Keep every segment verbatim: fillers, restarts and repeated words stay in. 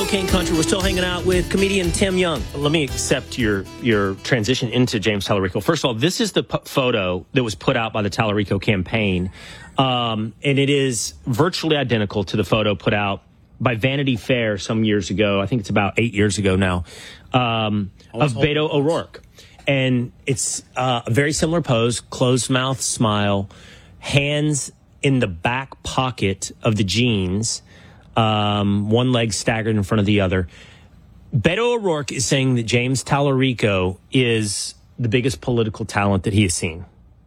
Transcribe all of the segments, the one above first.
Cocaine Country. We're still hanging out with comedian Tim Young. Let me accept your your transition into James Tallarico. First of all, this is the p- photo that was put out by the Tallarico campaign, um, and it is virtually identical to the photo put out by Vanity Fair some years ago. I think it's about eight years ago now, um, of Beto O'Rourke. And it's uh, a very similar pose, closed mouth smile, hands in the back pocket of the jeans, um, one leg staggered in front of the other. Beto O'Rourke is saying that James Tallarico is the biggest political talent that he has seen.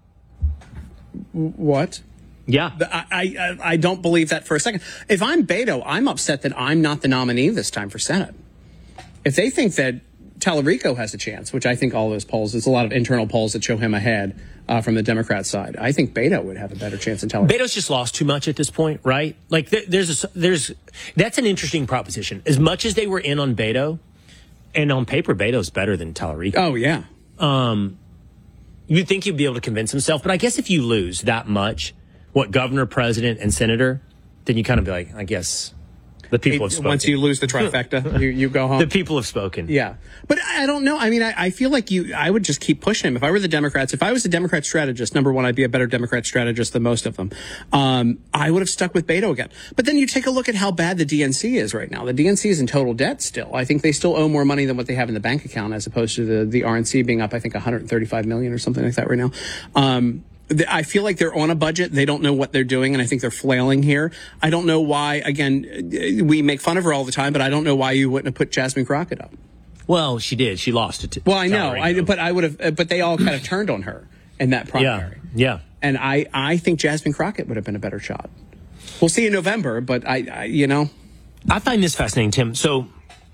What? Yeah. I, I, I don't believe that for a second. If I'm Beto, I'm upset that I'm not the nominee this time for Senate. If they think that Tallarico has a chance, which I think all those polls, there's a lot of internal polls that show him ahead uh, from the Democrat side. I think Beto would have a better chance than Tallarico. Beto's just lost too much at this point, right? Like there, there's a, there's that's an interesting proposition. As much as they were in on Beto, and on paper, Beto's better than Tallarico. Oh yeah. Um, you'd think he'd be able to convince himself, but I guess if you lose that much, what, governor, president, and senator, then you kind of be like, I guess the people have spoken. Once you lose the trifecta, you, you go home. The people have spoken. Yeah. But I don't know. I mean, I, I feel like you, I would just keep pushing him. If I were the Democrats, if I was a Democrat strategist, number one, I'd be a better Democrat strategist than most of them. Um, I would have stuck with Beto again. But then you take a look at how bad the D N C is right now. The D N C is in total debt still. I think they still owe more money than what they have in the bank account, as opposed to the, the R N C being up, I think, one hundred thirty-five million or something like that right now. Um, I feel like they're on a budget. They don't know what they're doing, and I think they're flailing here. I don't know why. Again, we make fun of her all the time, but I don't know why you wouldn't have put Jasmine Crockett up. Well, she did. She lost it. To well, I know. I, but I would have. But they all kind of turned on her in that primary. Yeah. Yeah. And I, I think Jasmine Crockett would have been a better shot. We'll see in November, but I, I you know, I find this fascinating, Tim. So,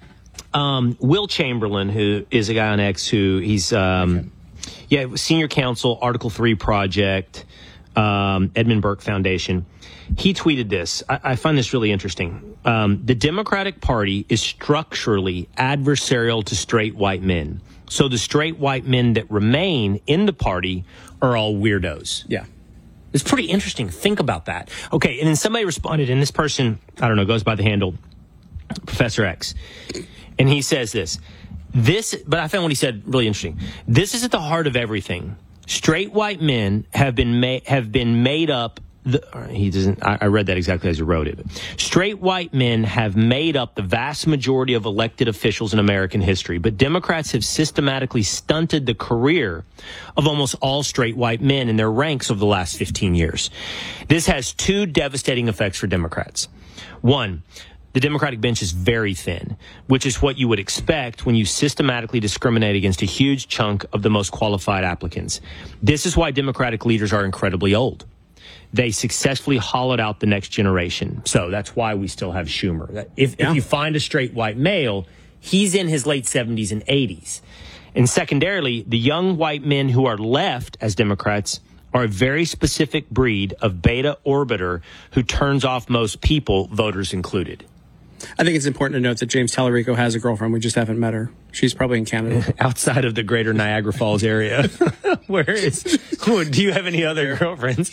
um, Will Chamberlain, who is a guy on X, who he's. Um, okay. Yeah, senior counsel, Article three Project, um, Edmund Burke Foundation. He tweeted this. I, I find this really interesting. Um, the Democratic Party is structurally adversarial to straight white men. So the straight white men that remain in the party are all weirdos. Yeah. It's pretty interesting. Think about that. Okay, and then somebody responded, and this person, I don't know, goes by the handle Professor X. And he says this. This, but I found what he said really interesting. This is at the heart of everything. Straight white men have been made have been made up. The, he doesn't. I, I read that exactly as he wrote it. But straight white men have made up the vast majority of elected officials in American history. But Democrats have systematically stunted the career of almost all straight white men in their ranks over the last fifteen years. This has two devastating effects for Democrats. One, the Democratic bench is very thin, which is what you would expect when you systematically discriminate against a huge chunk of the most qualified applicants. This is why Democratic leaders are incredibly old. They successfully hollowed out the next generation. So that's why we still have Schumer. If, yeah. if you find a straight white male, he's in his late seventies and eighties. And secondarily, the young white men who are left as Democrats are a very specific breed of beta orbiter who turns off most people, voters included. I think it's important to note that James Tallarico has a girlfriend. We just haven't met her. She's probably in Canada. Outside of the greater Niagara Falls area. Where is... Do you have any other girlfriends?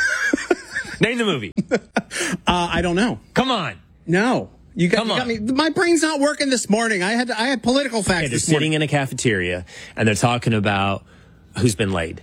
Name the movie. Uh, I don't know. Come on. No. You got, Come you got on. me. My brain's not working this morning. I had I had political facts okay, they're this morning. sitting in a cafeteria, and they're talking about who's been laid.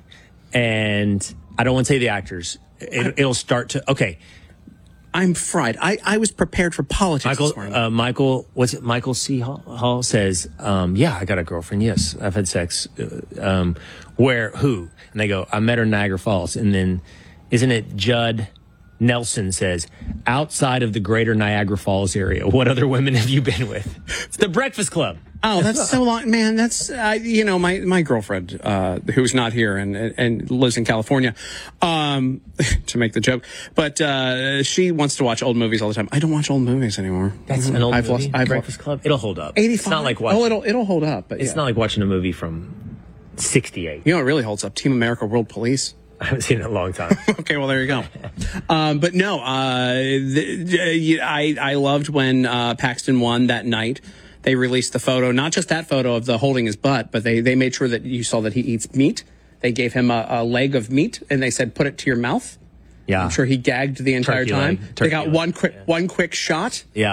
And I don't want to say the actors. It, it'll start to... Okay. I'm fried. I, I was prepared for politics Michael, this morning. uh, Michael, what's it? Michael C. Hall, Hall says, um, yeah, I got a girlfriend. Yes, I've had sex. Uh, um, where, who? And they go, I met her in Niagara Falls. And then, isn't it Judd Nelson says, outside of the greater Niagara Falls area, what other women have you been with? It's the Breakfast Club. Oh, that's so long, man. That's uh, you know my my girlfriend uh, who's not here and and lives in California, um, to make the joke. But uh, she wants to watch old movies all the time. I don't watch old movies anymore. That's an old I've movie. Lost, I've Breakfast lost, Club. It'll hold up. eighty-five It's not like watching. Oh, it'll it'll hold up. But it's yeah. not like watching a movie from sixty-eight. You know, it really holds up. Team America: World Police. I haven't seen it in a long time. Okay, well there you go. um, but no, uh, the, I I loved when uh, Paxton won that night. They released the photo, not just that photo of the holding his butt, but they, they made sure that you saw that he eats meat. They gave him a, a leg of meat, and they said, put it to your mouth. Yeah. I'm sure he gagged the entire Turkey time. leg. They got leg. one quick Yeah. one quick shot. Yeah.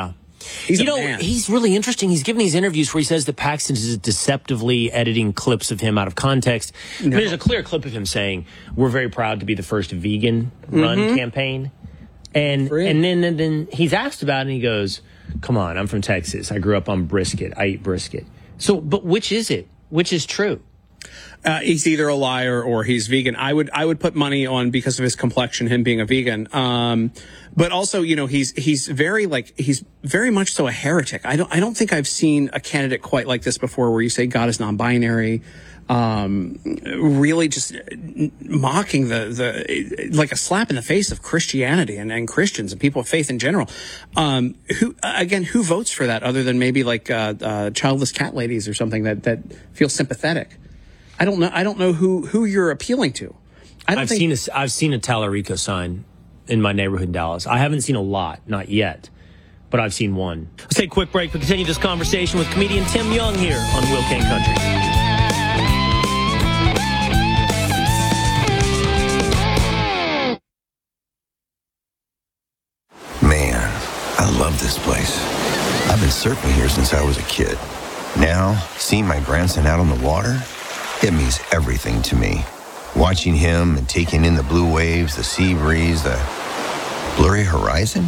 He's you a know, man. he's really interesting. He's giving these interviews where he says that Paxton is deceptively editing clips of him out of context. No. I mean, there's a clear clip of him saying, we're very proud to be the first vegan run mm-hmm. campaign. And Free. and then, and then he's asked about it, and he goes, come on, I'm from Texas. I grew up on brisket. I eat brisket. So, but which is it? Which is true? Uh, he's either a liar or he's vegan. I would I would put money on, because of his complexion, him being a vegan. Um, but also, you know, he's he's very like he's very much so a heretic. I don't I don't think I've seen a candidate quite like this before, where you say God is non-binary, um, really just mocking the the like a slap in the face of Christianity and, and Christians and people of faith in general. Um, who again, who votes for that other than maybe like uh, uh, childless cat ladies or something that that feel sympathetic? I don't know. I don't know who, who you're appealing to. I don't I've think- seen a, I've seen a Tallarico sign in my neighborhood in Dallas. I haven't seen a lot, not yet, but I've seen one. Let's take a quick break. We'll continue this conversation with comedian Tim Young here on Will Kane Country. Man, I love this place. I've been surfing here since I was a kid. Now, seeing my grandson out on the water, it means everything to me. Watching him and taking in the blue waves, the sea breeze, the blurry horizon.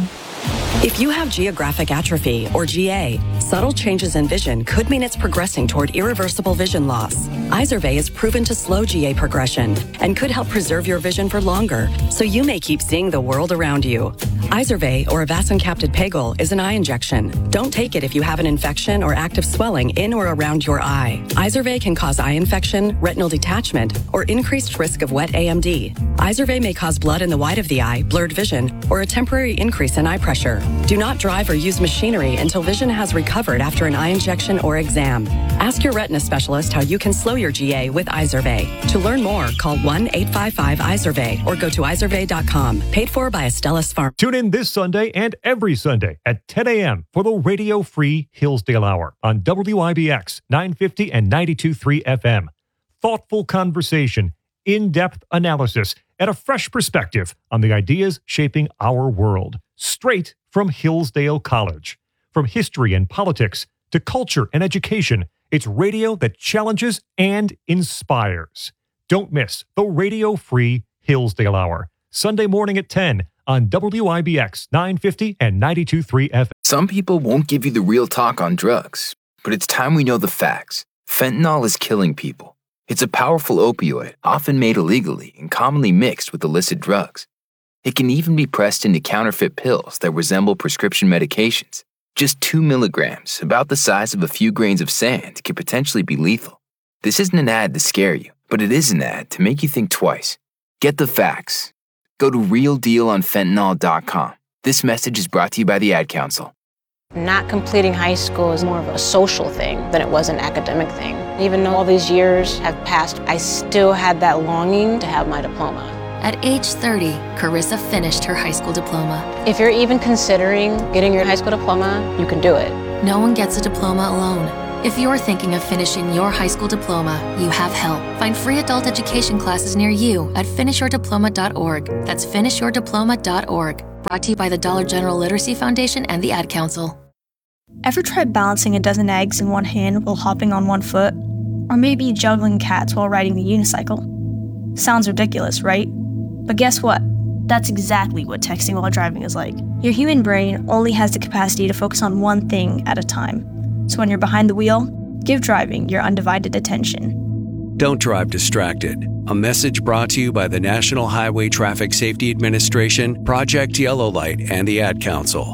If you have geographic atrophy, or G A, subtle changes in vision could mean it's progressing toward irreversible vision loss. Izervay is proven to slow G A progression and could help preserve your vision for longer, so you may keep seeing the world around you. Izervay, or avacincaptad pegol, is an eye injection. Don't take it if you have an infection or active swelling in or around your eye. Izervay can cause eye infection, retinal detachment, or increased risk of wet A M D. Izervay may cause blood in the white of the eye, blurred vision, or a temporary increase in eye pressure. Do not drive or use machinery until vision has recovered after an eye injection or exam. Ask your retina specialist how you can slow your G A with Izervay. To learn more, call one eight five five Izervay or go to izervay dot com. Paid for by Astellas Pharma. Tune in this Sunday and every Sunday at ten a.m. for the radio-free Hillsdale Hour on W I B X nine fifty and ninety-two point three F M. Thoughtful conversation, in-depth analysis, and a fresh perspective on the ideas shaping our world. Straight from Hillsdale College. From history and politics to culture and education, it's radio that challenges and inspires. Don't miss the radio-free Hillsdale Hour, Sunday morning at ten on W I B X nine fifty and ninety-two point three F M. Some people won't give you the real talk on drugs, but it's time we know the facts. Fentanyl is killing people. It's a powerful opioid, often made illegally and commonly mixed with illicit drugs. It can even be pressed into counterfeit pills that resemble prescription medications. Just two milligrams, about the size of a few grains of sand, can potentially be lethal. This isn't an ad to scare you, but it is an ad to make you think twice. Get the facts. Go to real deal on fentanyl dot com. This message is brought to you by the Ad Council. Not completing high school is more of a social thing than it was an academic thing. Even though all these years have passed, I still had that longing to have my diploma. At age thirty, Carissa finished her high school diploma. If you're even considering getting your high school diploma, you can do it. No one gets a diploma alone. If you're thinking of finishing your high school diploma, you have help. Find free adult education classes near you at finish your diploma dot org. That's finish your diploma dot org. Brought to you by the Dollar General Literacy Foundation and the Ad Council. Ever tried balancing a dozen eggs in one hand while hopping on one foot? Or maybe juggling cats while riding the unicycle? Sounds ridiculous, right? But guess what? That's exactly what texting while driving is like. Your human brain only has the capacity to focus on one thing at a time. So when you're behind the wheel, give driving your undivided attention. Don't drive distracted. A message brought to you by the National Highway Traffic Safety Administration, Project Yellow Light, and the Ad Council.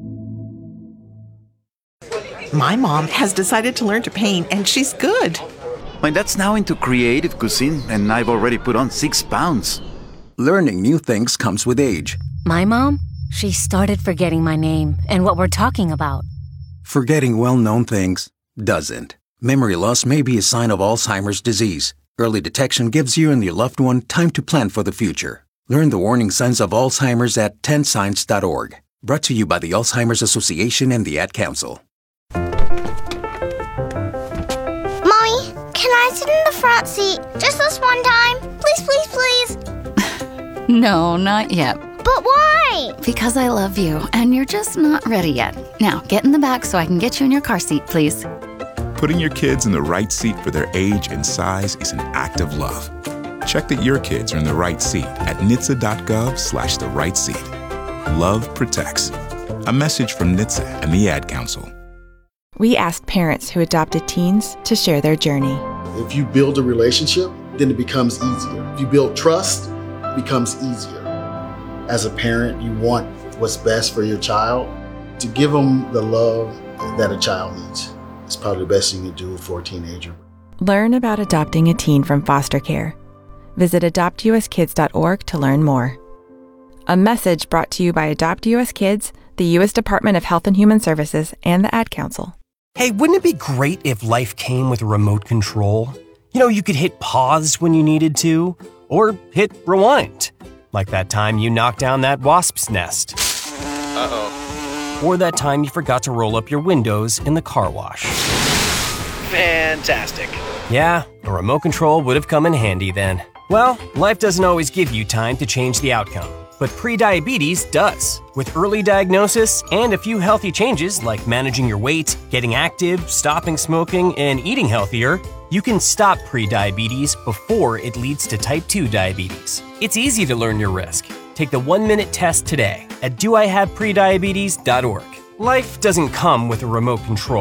My mom has decided to learn to paint, and she's good. My dad's now into creative cuisine, and I've already put on six pounds. Learning new things comes with age. My mom, she started forgetting my name and what we're talking about. Forgetting well-known things doesn't. Memory loss may be a sign of Alzheimer's disease. Early detection gives you and your loved one time to plan for the future. Learn the warning signs of Alzheimer's at ten signs dot org. Brought to you by the Alzheimer's Association and the Ad Council. Mommy, can I sit in the front seat just this one time? Please, please, please. No, not yet. But why? Because I love you, and you're just not ready yet. Now, get in the back so I can get you in your car seat, please. Putting your kids in the right seat for their age and size is an act of love. Check that your kids are in the right seat at N H T S A dot gov slash the right seat. Love protects. A message from N H T S A and the Ad Council. We asked parents who adopted teens to share their journey. If you build a relationship, then it becomes easier. If you build trust, it becomes easier. As a parent, you want what's best for your child. To give them the love that a child needs is probably the best thing you do for a teenager. Learn about adopting a teen from foster care. Visit adopt U S kids dot org to learn more. A message brought to you by Adopt U S Kids, the U S Department of Health and Human Services, and the Ad Council. Hey, wouldn't it be great if life came with a remote control? You know, you could hit pause when you needed to, or hit rewind. Like that time you knocked down that wasp's nest. Uh-oh. Or that time you forgot to roll up your windows in the car wash. Fantastic. Yeah, a remote control would have come in handy then. Well, life doesn't always give you time to change the outcome, but prediabetes does. With early diagnosis and a few healthy changes like managing your weight, getting active, stopping smoking, and eating healthier, you can stop prediabetes before it leads to type two diabetes. It's easy to learn your risk. Take the one-minute test today at do I have prediabetes dot org. Life doesn't come with a remote control.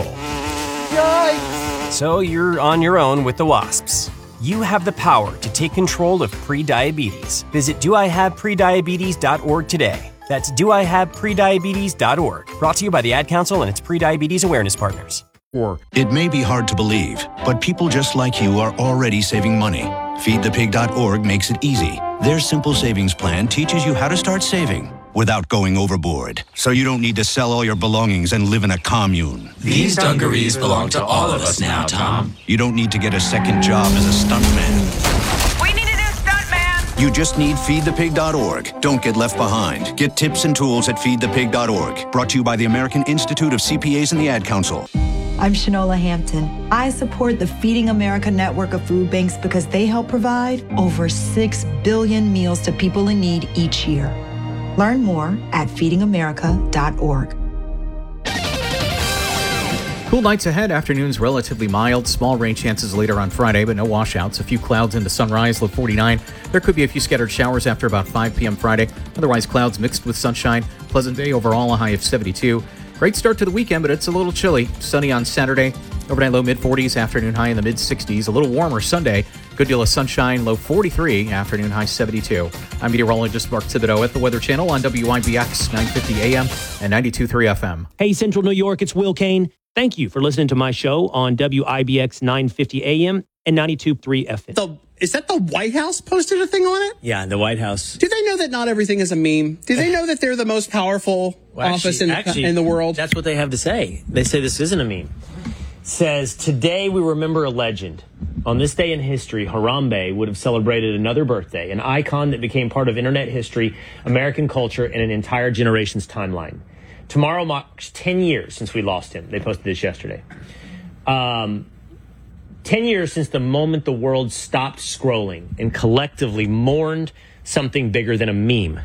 Yikes! So you're on your own with the wasps. You have the power to take control of prediabetes. Visit do I have prediabetes dot org today. That's do I have prediabetes dot org. Brought to you by the Ad Council and its prediabetes awareness partners. It may be hard to believe, but people just like you are already saving money. feed the pig dot org makes it easy. Their simple savings plan teaches you how to start saving without going overboard, so you don't need to sell all your belongings and live in a commune. These dungarees belong to all of us now, Tom. You don't need to get a second job as a stuntman. We need a new stuntman! You just need feed the pig dot org. Don't get left behind. Get tips and tools at feed the pig dot org. Brought to you by the American Institute of C P As and the Ad Council. I'm Shanola Hampton. I support the Feeding America network of food banks because they help provide over six billion meals to people in need each year. Learn more at feeding america dot org. Cool nights ahead. Afternoons relatively mild. Small rain chances later on Friday, but no washouts. A few clouds into sunrise, low forty-nine. There could be a few scattered showers after about five p.m. Friday. Otherwise, clouds mixed with sunshine. Pleasant day overall, a high of seventy-two. Great start to the weekend, but it's a little chilly. Sunny on Saturday. Overnight low mid-forties, afternoon high in the mid-sixties. A little warmer Sunday. Good deal of sunshine, low forty-three, afternoon high seventy-two. I'm meteorologist Mark Thibodeau at the Weather Channel on W I B X nine fifty A M and ninety-two point three F M. Hey, Central New York, it's Will Kane. Thank you for listening to my show on W I B X nine fifty A M and ninety-two point three F M. The, is that the White House posted a thing on it? Yeah, the White House. Do they know that not everything is a meme? Do they know that they're the most powerful well, office actually, in, the, actually, in the world? That's what they have to say. They say this isn't a meme. Says, today we remember a legend. On this day in history, Harambe would have celebrated another birthday, an icon that became part of internet history, American culture, and an entire generation's timeline. Tomorrow marks ten years since we lost him. They posted this yesterday. Um, ten years since the moment the world stopped scrolling and collectively mourned something bigger than a meme.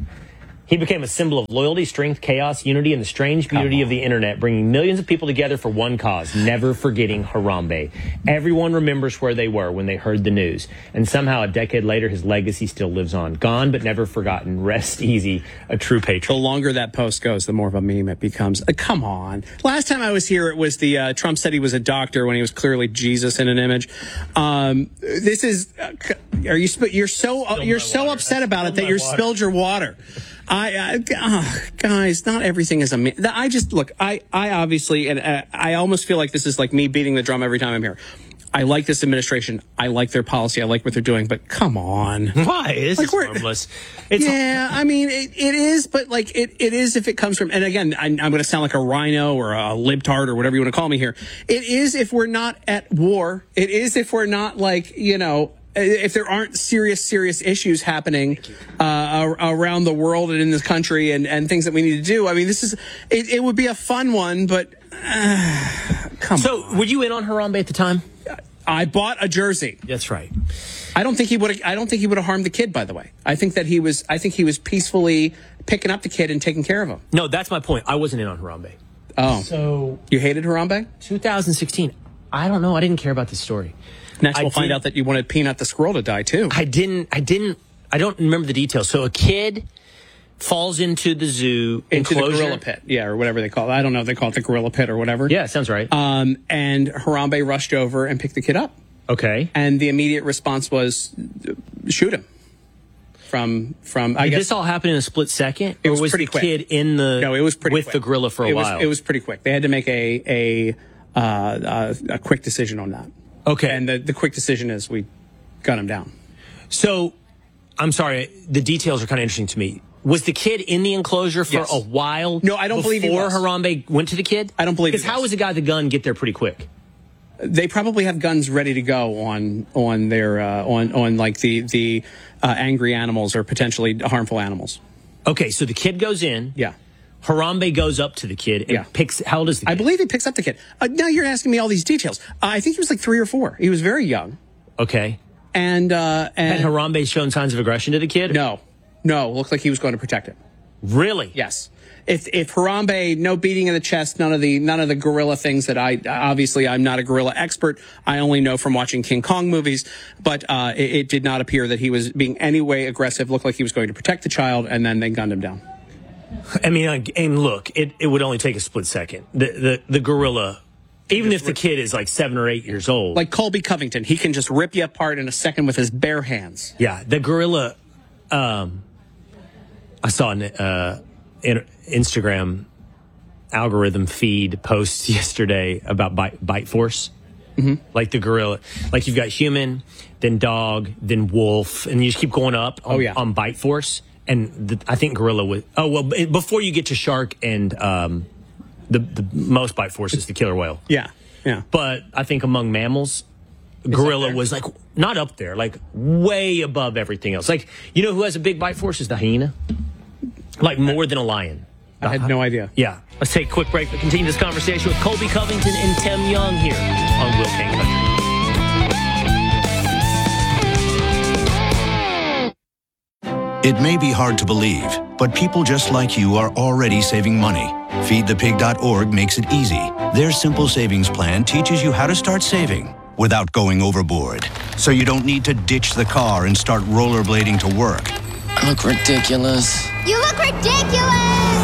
He became a symbol of loyalty, strength, chaos, unity, and the strange beauty of the internet, bringing millions of people together for one cause, never forgetting Harambe. Everyone remembers where they were when they heard the news, and somehow a decade later, his legacy still lives on. Gone but never forgotten. Rest easy, a true patriot. The longer that post goes, the more of a meme it becomes. Uh, come on. Last time I was here, it was the, uh, Trump said he was a doctor when he was clearly Jesus in an image. Um, this is, uh, are you, you're so, uh, you're so water. upset about it that you spilled your water. I, I oh, guys, not everything is a me. I just look. I, I obviously, and uh, I almost feel like this is like me beating the drum every time I'm here. I like this administration. I like their policy. I like what they're doing. But come on, why is like, this harmless? It's yeah, I mean, it, it is, but like it, it is if it comes from. And again, I, I'm going to sound like a rhino or a libtard or whatever you want to call me here. It is if we're not at war. It is if we're not like you know. If there aren't serious, serious issues happening uh, around the world and in this country and, and things that we need to do, I mean, this is, it, it would be a fun one, but uh, come so, on. So, were you in on Harambe at the time? I bought a jersey. That's right. I I don't think he would. I don't think he would have harmed the kid. By the way, I think that he was. I think he was peacefully picking up the kid and taking care of him. No, that's my point. I wasn't in on Harambe. Oh, so you hated Harambe? twenty sixteen. I don't know. I didn't care about this story. Next, I we'll find did- out that you wanted Peanut the squirrel to die too. I didn't. I didn't. I don't remember the details. So a kid falls into the zoo Into enclosure. the gorilla pit, yeah, or whatever they call it. I don't know if they call it the gorilla pit or whatever. Yeah, sounds right. Um, and Harambe rushed over and picked the kid up. Okay. And the immediate response was uh, shoot him. From from I Did guess this all happen in a split second? It or was was pretty the quick. kid in the no, it was pretty with quick. the gorilla for a it was, while? It was pretty quick. They had to make a a uh, uh, a quick decision on that. Okay. And the the quick decision is we gun him down. So, I'm sorry, the details are kind of interesting to me. Was the kid in the enclosure for Yes. a while? No, I don't believe he Before was. Harambe went to the kid? I don't believe he Because how was. was the guy with the gun get there pretty quick? They probably have guns ready to go on on their uh, on on like the the uh, angry animals or potentially harmful animals. Okay, so the kid goes in. Yeah. Harambe goes up to the kid and Yeah. picks. How old is the kid? I believe he picks up the kid. Uh, now you're asking me all these details. Uh, I think he was like three or four. He was very young. Okay. And uh, and Had Harambe shown signs of aggression to the kid? no, no, looked like he was going to protect him. Really? Yes. If if Harambe, no beating in the chest, none of the none of the gorilla things that I obviously I'm not a gorilla expert. I only know from watching King Kong movies, but uh, it, it did not appear that he was being any way aggressive. Looked like he was going to protect the child, and then they gunned him down. I mean, I- and look, it, it would only take a split second. The the, the gorilla, even if the kid is like seven or eight years old. Like Colby Covington, he can just rip you apart in a second with his bare hands. Yeah, the gorilla. Um, I saw an uh, in, Instagram algorithm feed post yesterday about Bite, Bite Force. Mm-hmm. Like the gorilla, like you've got human, then dog, then wolf, and you just keep going up on, Oh, yeah. on Bite Force. And the, I think gorilla was. Oh well, b- before you get to shark and um, the the most Bite Force is the killer whale. Yeah, yeah. But I think among mammals, gorilla was like not up there, like way above everything else. Like, you know who has a big bite force is the hyena? Like more than a lion. I had no idea. Yeah. Let's take a quick break. We'll continue this conversation with Colby Covington and Tim Young here on Will Kane Country. It may be hard to believe, but people just like you are already saving money. feed the pig dot org makes it easy. Their simple savings plan teaches you how to start saving without going overboard. So you don't need to ditch the car and start rollerblading to work. I look ridiculous. You look ridiculous!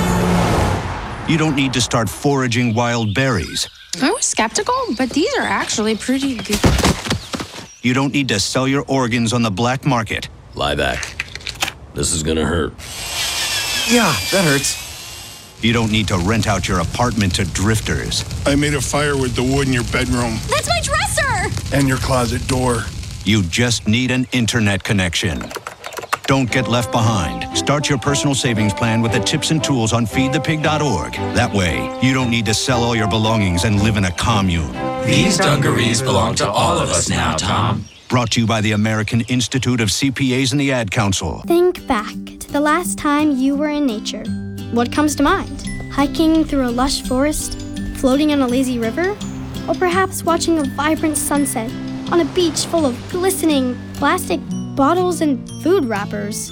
You don't need to start foraging wild berries. I was skeptical, but these are actually pretty good. You don't need to sell your organs on the black market. Lie back. This is gonna hurt. Yeah, that hurts. You don't need to rent out your apartment to drifters. I made a fire with the wood in your bedroom That's my dresser! and your closet door. You just need an internet connection. Don't get left behind. Start your personal savings plan with the tips and tools on feed the pig dot org. That way, you don't need to sell all your belongings and live in a commune. These dungarees belong to all of us now, Tom. Brought to you by the American Institute of C P As and the Ad Council. Think back to the last time you were in nature. What comes to mind? Hiking through a lush forest? Floating on a lazy river? Or perhaps watching a vibrant sunset on a beach full of glistening plastic bottles and food wrappers?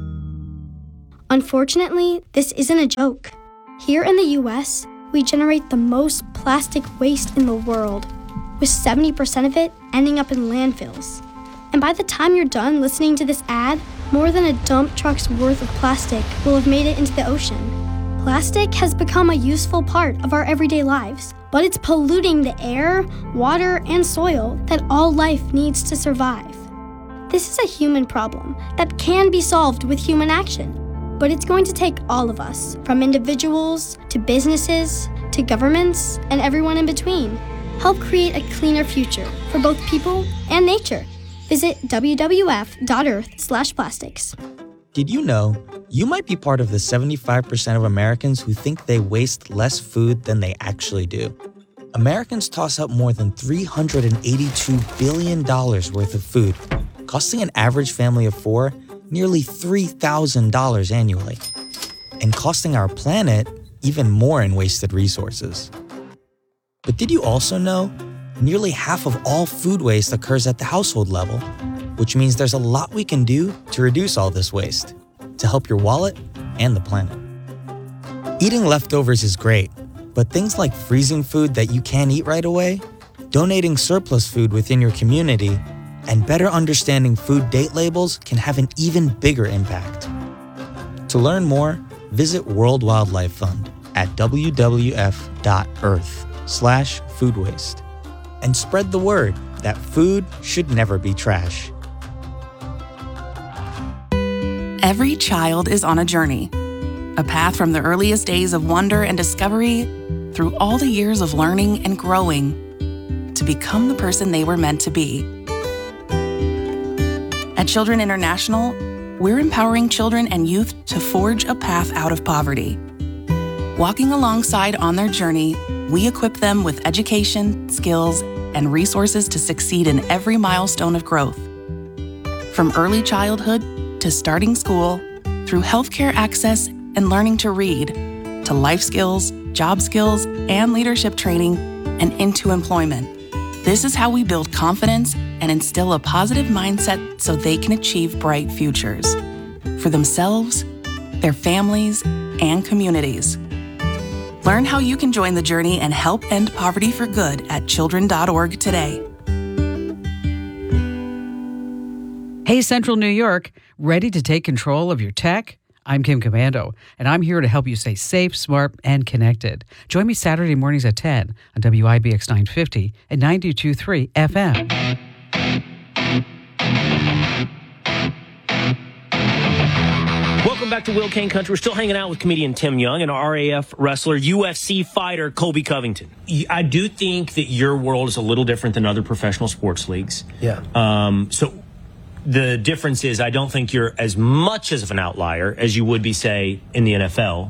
Unfortunately, this isn't a joke. Here in the U S, we generate the most plastic waste in the world, with seventy percent of it ending up in landfills. And by the time you're done listening to this ad, more than a dump truck's worth of plastic will have made it into the ocean. Plastic has become a useful part of our everyday lives, but it's polluting the air, water, and soil that all life needs to survive. This is a human problem that can be solved with human action, but it's going to take all of us, from individuals to businesses to governments and everyone in between. Help create a cleaner future for both people and nature. Visit w w f dot earth slash plastics. Did you know you might be part of the seventy-five percent of Americans who think they waste less food than they actually do? Americans toss out more than three hundred eighty-two billion dollars worth of food, costing an average family of four nearly three thousand dollars annually, and costing our planet even more in wasted resources. But did you also know nearly half of all food waste occurs at the household level? which means there's a lot we can do to reduce all this waste, to help your wallet and the planet. Eating leftovers is great, but things like freezing food that you can't eat right away, donating surplus food within your community, and better understanding food date labels can have an even bigger impact. To learn more, visit World Wildlife Fund at w w f dot earth slash food waste and spread the word that food should never be trash. Every child is on a journey, a path from the earliest days of wonder and discovery through all the years of learning and growing to become the person they were meant to be. At Children International, we're empowering children and youth to forge a path out of poverty. Walking alongside on their journey, we equip them with education, skills, and resources to succeed in every milestone of growth. From early childhood to starting school, through healthcare access and learning to read, to life skills, job skills, and leadership training, and into employment. This is how we build confidence and instill a positive mindset so they can achieve bright futures for themselves, their families, and communities. Learn how you can join the journey and help end poverty for good at children dot org today. Hey, Central New York, ready to take control of your tech? I'm Kim Commando, and I'm here to help you stay safe, smart, and connected. Join me Saturday mornings at ten on W I B X nine fifty and ninety-two point three F M. Welcome back to Will Kane Country. We're still hanging out with comedian Tim Young and R A F wrestler, U F C fighter Colby Covington. I do think that your world is a little different than other professional sports leagues. Yeah. Um, so the difference is I don't think you're as much as of an outlier as you would be, say, in the N F L.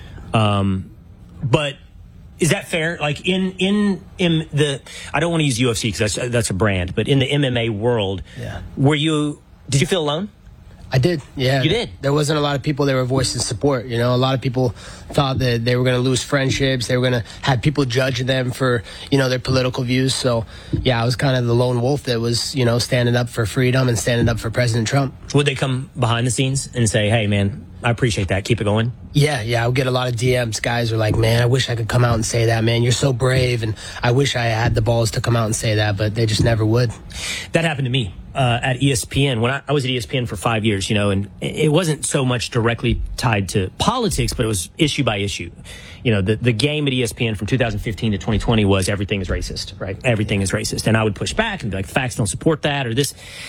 Um, but is that fair? Like in in in the, I don't want to use U F C because that's that's a brand, but in the M M A world, yeah. were you? Did you feel alone? I did, yeah. You did? There wasn't a lot of people that were voicing support, you know. A lot of people thought that they were going to lose friendships. They were going to have people judge them for, you know, their political views. So, yeah, I was kind of the lone wolf that was, you know, standing up for freedom and standing up for President Trump. Would they come behind the scenes and say, hey, man, I appreciate that. Keep it going? Yeah, yeah. I would get a lot of D Ms. Guys are like, man, I wish I could come out and say that, man. You're so brave. And I wish I had the balls to come out and say that, but they just never would. That happened to me. Uh, at E S P N, when I, I was at E S P N for five years, you know, and it wasn't so much directly tied to politics, but it was issue by issue. You know, the, the game at E S P N from two thousand fifteen to twenty twenty was everything is racist, right? Everything is racist. And I would push back and be like, facts don't support that or this.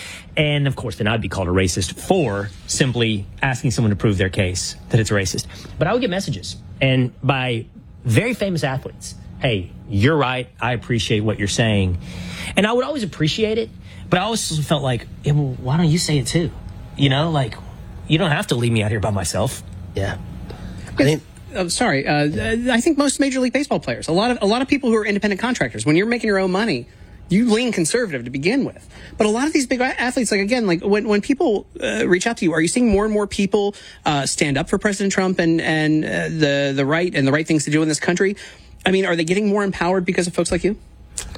And of course, then I'd be called a racist for simply asking someone to prove their case that it's racist. But I would get messages, and by very famous athletes, hey, you're right. I appreciate what you're saying. And I would always appreciate it. But I always felt like, yeah, well, why don't you say it too? You know, like, you don't have to leave me out here by myself. Yeah. I think, I'm sorry. Uh, I think most Major League Baseball players, a lot of a lot of people who are independent contractors, when you're making your own money, you lean conservative to begin with. But a lot of these big athletes, like again, like when when people uh, reach out to you, are you seeing more and more people uh, stand up for President Trump and and uh, the the right and the right things to do in this country? I mean, are they getting more empowered because of folks like you?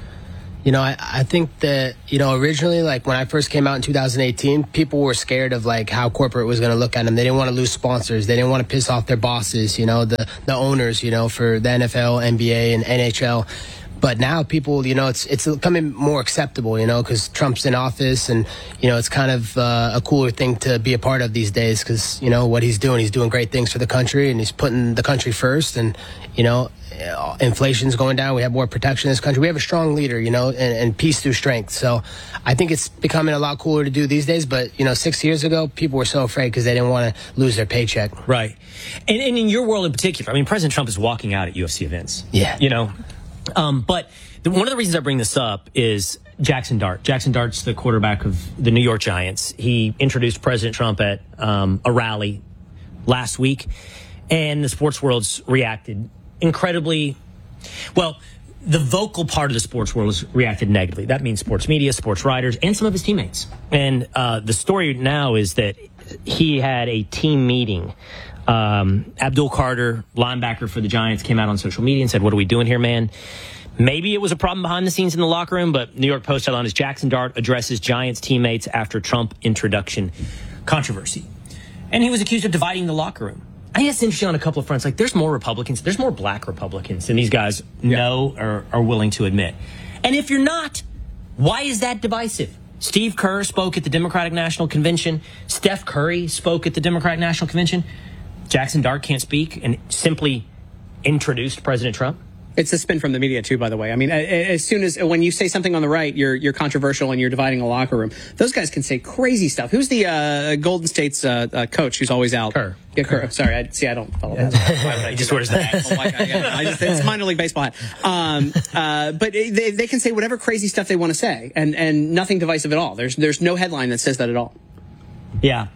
You know, I, I think that, you know, originally, like when I first came out in two thousand eighteen, people were scared of like how corporate was going to look at them. They didn't want to lose sponsors. They didn't want to piss off their bosses, you know, the, the owners, you know, for the N F L, N B A, and N H L. But now people, you know, it's it's becoming more acceptable, you know, because Trump's in office, and, you know, it's kind of uh, a cooler thing to be a part of these days because, you know, what he's doing, he's doing great things for the country, and he's putting the country first, and, you know, inflation's going down. We have more protection in this country. We have a strong leader, you know, and, and peace through strength. So I think it's becoming a lot cooler to do these days. But, you know, six years ago, people were so afraid because they didn't want to lose their paycheck. Right. And, and in your world in particular, I mean, President Trump is walking out at U F C events. Yeah. You know, um, but the, one of the reasons I bring this up is Jackson Dart. Jackson Dart's the quarterback of the New York Giants. He introduced President Trump at um, a rally last week, and the sports world's reacted incredibly well. The vocal part of the sports world has reacted negatively. That means sports media, sports writers, and some of his teammates. And uh, the story now is that he had a team meeting. Um, Abdul Carter, linebacker for the Giants, came out on social media and said, "What are we doing here, man?" Maybe it was a problem behind the scenes in the locker room, but New York Post headline is Jackson Dart addresses Giants teammates after Trump introduction controversy. And he was accused of dividing the locker room. I think that's interesting on a couple of fronts. Like, there's more Republicans, there's more black Republicans than these guys know or are willing to admit. And if you're not, why is that divisive? Steve Kerr spoke at the Democratic National Convention. Steph Curry spoke at the Democratic National Convention. Jackson Dart can't speak and simply introduced President Trump. It's a spin from the media, too, by the way. I mean, as soon as when you say something on the right, you're you're controversial and you're dividing a locker room. Those guys can say crazy stuff. Who's the uh, Golden State's uh, uh, coach who's always out? Kerr. Yeah, Kerr. Kerr. Sorry, I, see, I don't follow yeah. that. He just wears that. Oh my God, yeah. I just, it's minor league baseball hat. Um, uh, but they, they can say whatever crazy stuff they want to say, and, and nothing divisive at all. There's there's no headline that says that at all. Yeah.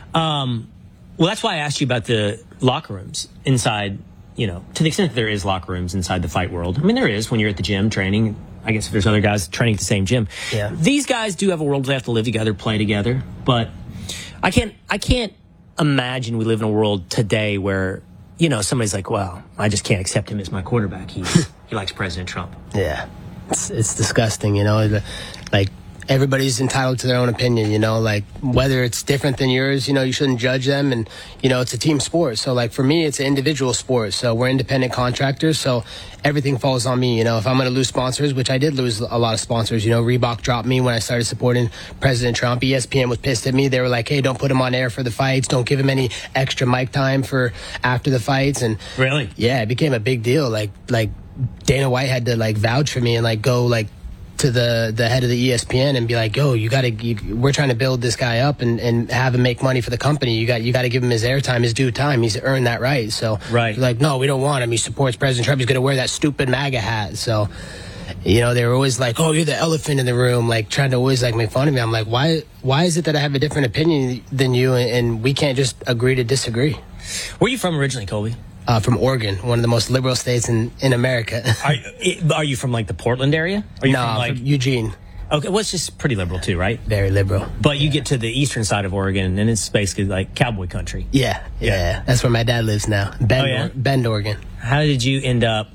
Um, well, that's why I asked you about the locker rooms inside. You know, to the extent that there is locker rooms inside the fight world. I mean, there is when you're at the gym training. I guess if there's other guys training at the same gym. Yeah. These guys do have a world where they have to live together, play together. But I can't, I can't imagine we live in a world today where, you know, somebody's like, well, I just can't accept him as my quarterback. He, he likes President Trump. Yeah. It's, it's disgusting, you know, like, everybody's entitled to their own opinion, you know, like whether it's different than yours, you know, you shouldn't judge them. And, you know, it's a team sport. So like for me, it's an individual sport. So we're independent contractors. So everything falls on me. You know, if I'm going to lose sponsors, which I did lose a lot of sponsors, you know, Reebok dropped me when I started supporting President Trump. E S P N was pissed at me. They were like, hey, don't put him on air for the fights. Don't give him any extra mic time for after the fights. And really, yeah, it became a big deal. Like, like Dana White had to like vouch for me and like go like, to the, the head of the E S P N and be like, yo, you gotta, you, we're trying to build this guy up and, and have him make money for the company. You got, you gotta give him his airtime, his due time. He's earned that right. So, right. like, no, we don't want him. He supports President Trump. He's gonna wear that stupid MAGA hat. So, you know, they were always like, oh, you're the elephant in the room, like trying to always like make fun of me. I'm like, why, why is it that I have a different opinion than you and, and we can't just agree to disagree? Where are you from originally, Colby? Uh, from Oregon, one of the most liberal states in, in America. are, are you from like the Portland area? Are you no, from, like from Eugene. Okay, well, it's just pretty liberal too, right? Very liberal. But you get to the eastern side of Oregon, and it's basically like cowboy country. Yeah, yeah, yeah. That's where my dad lives now. Bend, oh, yeah? Bend, Oregon. How did you end up?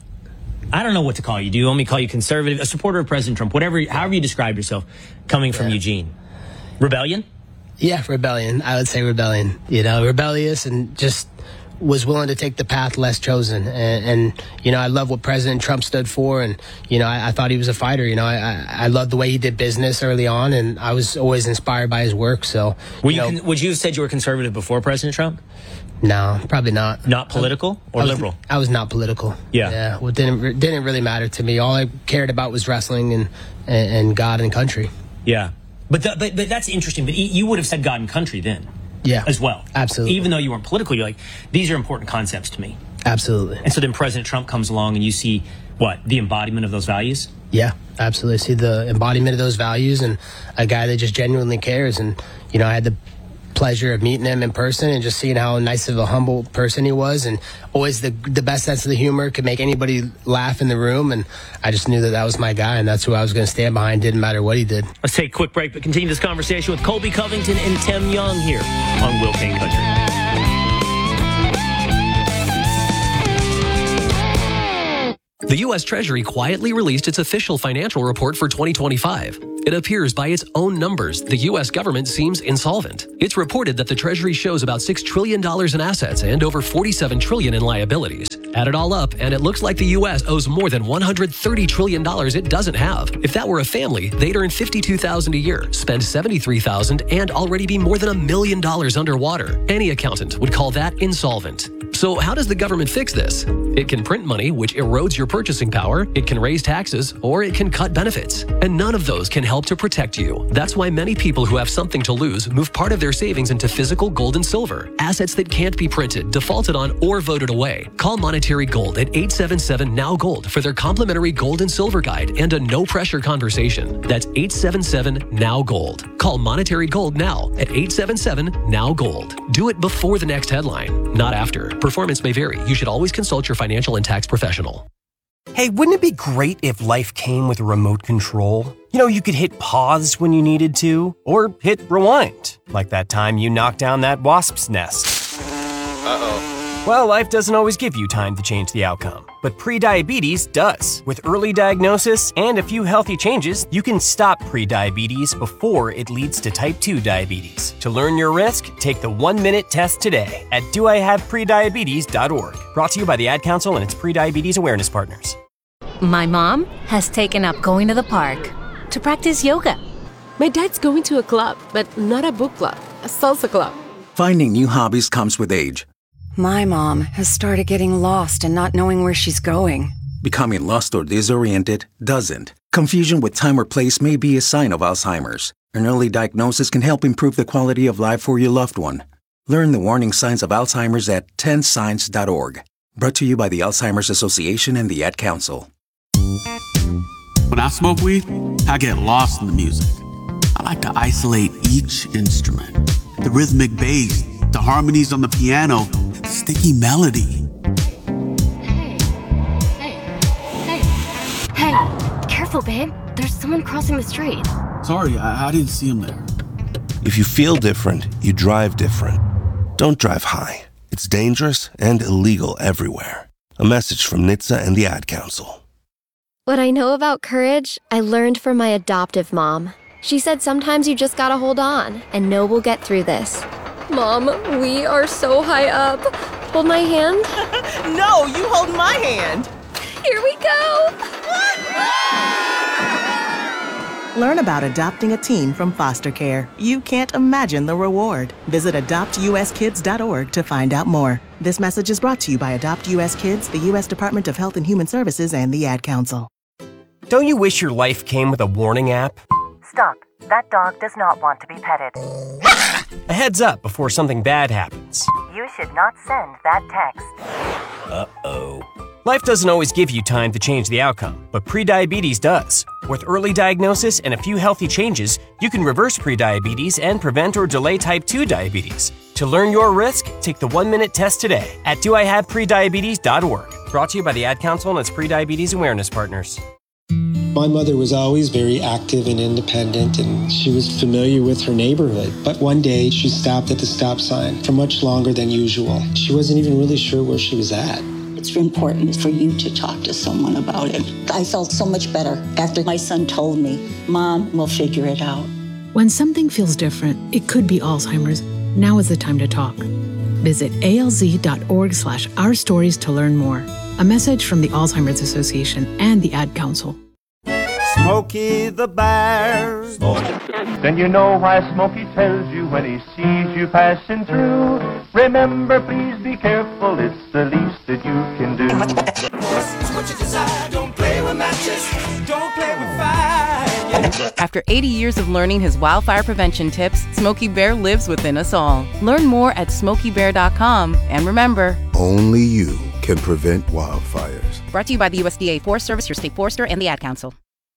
I don't know what to call you. Do you want me to call you conservative, a supporter of President Trump, whatever, however you describe yourself, coming from yeah. Eugene? Rebellion? Yeah, rebellion. I would say rebellion. You know, rebellious and just was willing to take the path less chosen. And, and you know, I love what President Trump stood for. And, you know, I, I thought he was a fighter. You know, I, I, I loved the way he did business early on. And I was always inspired by his work. So, were you, you know, con- would you have said you were conservative before President Trump? No, probably not. Not political or I was, liberal? I was not political. Yeah. Yeah. Well, it didn't, didn't really matter to me. All I cared about was wrestling and, and, and God and country. Yeah. But, the, but but that's interesting. But you would have said God and country then. Yeah. As well. Absolutely. Even though you weren't political, you're like, these are important concepts to me. Absolutely. And so then President Trump comes along and you see, what, the embodiment of those values? Yeah, absolutely. I see the embodiment of those values and a guy that just genuinely cares. And, you know, I had the pleasure of meeting him in person and just seeing how nice of a humble person he was, and always the the best sense of the humor, could make anybody laugh in the room. And I just knew that that was my guy and that's who I was going to stand behind. Didn't matter what he did. Let's take a quick break, but continue this conversation with Colby Covington and Tim Young here on Will Cain Country. The U S Treasury quietly released its official financial report for twenty twenty-five. It appears by its own numbers, the U S government seems insolvent. It's reported that the Treasury shows about six trillion dollars in assets and over forty-seven trillion dollars in liabilities. Add it all up, and it looks like the U S owes more than one hundred thirty trillion dollars it doesn't have. If that were a family, they'd earn fifty-two thousand dollars a year, spend seventy-three thousand dollars, and already be more than a million dollars underwater. Any accountant would call that insolvent. So how does the government fix this? It can print money, which erodes your purchasing power, it can raise taxes, or it can cut benefits. And none of those can help to protect you. That's why many people who have something to lose move part of their savings into physical gold and silver, assets that can't be printed, defaulted on, or voted away. Call Monetary Gold at eight seven seven, N O W Gold for their complimentary gold and silver guide and a no-pressure conversation. That's eight seven seven, N O W Gold. Call Monetary Gold now at eight seven seven, N O W Gold. Do it before the next headline, not after. Performance may vary. You should always consult your financial and tax professional. Hey, wouldn't it be great if life came with a remote control? You know, you could hit pause when you needed to, or hit rewind, like that time you knocked down that wasp's nest. Uh-oh. Well, life doesn't always give you time to change the outcome, but prediabetes does. With early diagnosis and a few healthy changes, you can stop prediabetes before it leads to type two diabetes. To learn your risk, take the one-minute test today at do I have prediabetes dot org. Brought to you by the Ad Council and its prediabetes awareness partners. My mom has taken up going to the park to practice yoga. My dad's going to a club, but not a book club, a salsa club. Finding new hobbies comes with age. My mom has started getting lost and not knowing where she's going. Becoming lost or disoriented doesn't. Confusion with time or place may be a sign of Alzheimer's. An early diagnosis can help improve the quality of life for your loved one. Learn the warning signs of Alzheimer's at ten signs dot org. Brought to you by the Alzheimer's Association and the Ad Council. When I smoke weed, I get lost in the music. I like to isolate each instrument. The rhythmic bass, the harmonies on the piano, the sticky melody. Hey, hey, hey, hey, careful, babe. There's someone crossing the street. Sorry, I, I didn't see him there. If you feel different, you drive different. Don't drive high. It's dangerous and illegal everywhere. A message from N H T S A and the Ad Council. What I know about courage, I learned from my adoptive mom. She said sometimes you just gotta hold on and know we'll get through this. Mom, we are so high up. Hold my hand. No, you hold my hand. Here we go. Learn about adopting a teen from foster care. You can't imagine the reward. Visit adopt u s kids dot org to find out more. This message is brought to you by Adopt U S Kids, the U S Department of Health and Human Services, and the Ad Council. Don't you wish your life came with a warning app? Stop. That dog does not want to be petted. A heads up before something bad happens. You should not send that text. Uh-oh. Life doesn't always give you time to change the outcome, but prediabetes does. With early diagnosis and a few healthy changes, you can reverse prediabetes and prevent or delay type two diabetes. To learn your risk, take the one-minute test today at do I have prediabetes dot org. Brought to you by the Ad Council and its prediabetes awareness partners. My mother was always very active and independent, and she was familiar with her neighborhood. But one day, she stopped at the stop sign for much longer than usual. She wasn't even really sure where she was at. It's important for you to talk to someone about it. I felt so much better after my son told me, Mom, we'll figure it out. When something feels different, it could be Alzheimer's. Now is the time to talk. Visit A L Z dot org slash our stories to learn more. A message from the Alzheimer's Association and the Ad Council. Smokey the Bear. Then you know why Smokey tells you when he sees you passing through. Remember, please be careful, it's the least that you can do. It's what you desire, don't play with matches, don't play with fire. After eighty years of learning his wildfire prevention tips, Smokey Bear lives within us all. Learn more at smokey bear dot com. And remember, only you can prevent wildfires. Brought to you by the U S D A Forest Service, your state forester, and the Ad Council.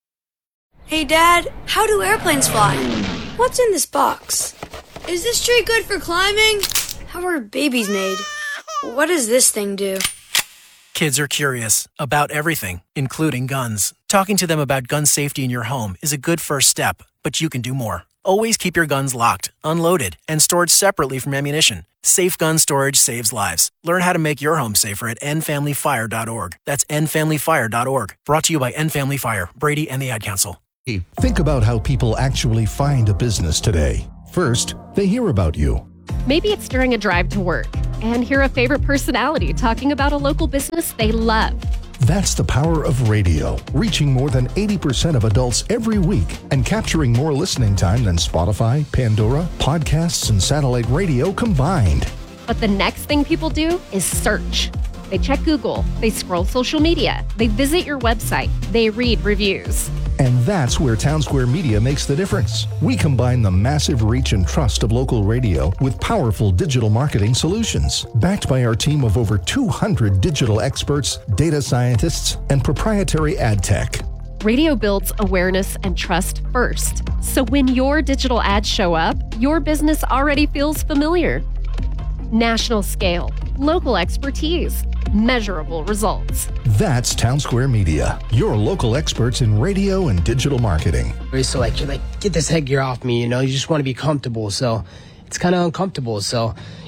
Hey, Dad, how do airplanes fly? What's in this box? Is this tree good for climbing? How are babies made? What does this thing do? Kids are curious about everything, including guns. Talking to them about gun safety in your home is a good first step, but you can do more. Always keep your guns locked, unloaded, and stored separately from ammunition. Safe gun storage saves lives. Learn how to make your home safer at end family fire dot org. That's end family fire dot org. Brought to you by End Family Fire, Brady, and the Ad Council. Think about how people actually find a business today. First, they hear about you. Maybe it's during a drive to work and hear a favorite personality talking about a local business they love. That's the power of radio, reaching more than eighty percent of adults every week and capturing more listening time than Spotify, Pandora, podcasts, and satellite radio combined. But the next thing people do is search. They check Google, they scroll social media, they visit your website, they read reviews. And that's where Townsquare Media makes the difference. We combine the massive reach and trust of local radio with powerful digital marketing solutions, backed by our team of over two hundred digital experts, data scientists, and proprietary ad tech. Radio builds awareness and trust first. So when your digital ads show up, your business already feels familiar. National scale, local expertise, measurable results. That's Townsquare Media, your local experts in radio and digital marketing. So like, you're like, get this headgear off me, you know, you just want to be comfortable. So it's kind of uncomfortable. So,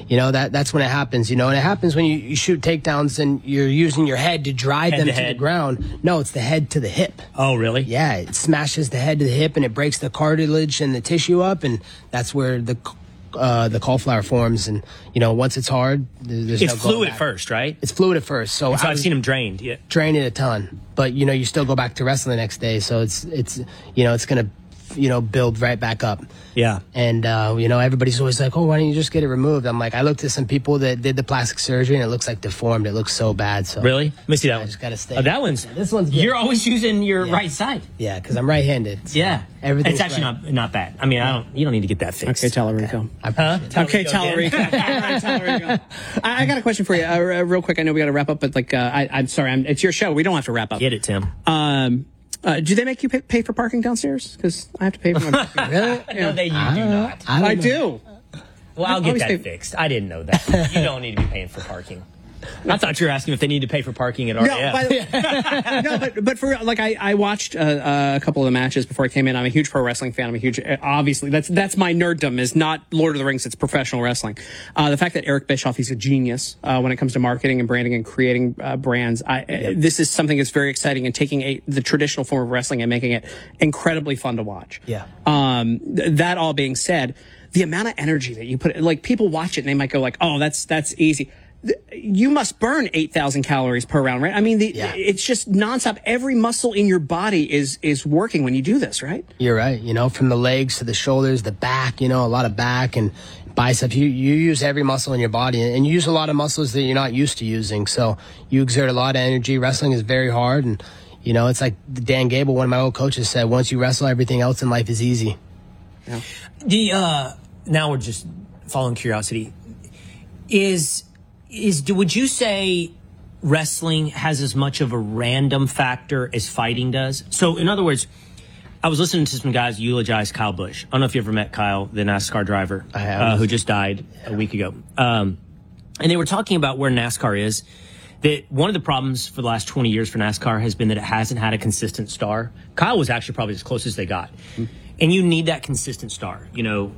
you know, that that's when it happens, you know, and it happens when you, you shoot takedowns and you're using your head to drive Head them to to, head? the ground. No, it's the head to the hip. Oh, really? Yeah, it smashes the head to the hip and it breaks the cartilage and the tissue up, and that's where the uh, the cauliflower forms. And, you know, once it's hard, there's It's no going fluid back. at first, right? It's fluid at first. So And so I I've was seen them drained. Yeah. drained it a ton, but, you know, you still go back to wrestling the next day. So it's, it's you know, it's going to, you know, build right back up. Yeah. And, uh, you know, everybody's always like, oh, why don't you just get it removed? I'm like, I looked at some people that did the plastic surgery and it looks like deformed. It looks so bad. So Really? Let me see that I one. just got to stay. Oh, that one's. This one's good. You're always using your Yeah. right side. Yeah, because I'm right-handed. So Yeah. everything's It's actually right. not not bad. I mean, I don't. You don't need to get that fixed. Okay, Tallarico. Huh? Okay, Tallarico again? Tallarico. All right, Tallarico. I, I got a question for you, uh, uh, real quick. I know we got to wrap up, but like, uh, I, I'm sorry, I'm, it's your show. We don't have to wrap up. Get it, Tim. Um, uh, do they make you pay, pay for parking downstairs? Because I have to pay for my parking. Really? No, they you do not. I, I do. Well, I'll I get always that pay- fixed. I didn't know that. You don't need to be paying for parking. I thought you were asking if they need to pay for parking at R A F. No, by the, no, but but for real, like I I watched uh, uh, a couple of the matches before I came in. I'm a huge pro wrestling fan. I'm a huge uh, obviously that's that's my nerddom is not Lord of the Rings. It's professional wrestling. Uh, the fact that Eric Bischoff, he's a genius uh, when it comes to marketing and branding and creating uh, brands. I, uh, this is something that's very exciting and taking a the traditional form of wrestling and making it incredibly fun to watch. Yeah. Um, th- that all being said, the amount of energy that you put, like people watch it and they might go like, oh, that's that's easy. You must burn eight thousand calories per round, right? I mean, the, Yeah. it's just nonstop. Every muscle in your body is is working when you do this, right? You're right. You know, from the legs to the shoulders, the back, you know, a lot of back and biceps. You, you use every muscle in your body, and you use a lot of muscles that you're not used to using. So you exert a lot of energy. Wrestling is very hard. And, you know, it's like Dan Gable, one of my old coaches, said, once you wrestle, everything else in life is easy. Yeah. The uh, now we're just following curiosity. Is is do would you say wrestling has as much of a random factor as fighting does? So, in other words, I was listening to some guys eulogize Kyle Busch. I don't know if you ever met Kyle, the NASCAR driver, I have. Uh, who just died a week ago. Um, and they were talking about where NASCAR is. That one of the problems for the last twenty years for NASCAR has been that it hasn't had a consistent star. Kyle was actually probably as close as they got. Mm-hmm. And you need that consistent star. You know,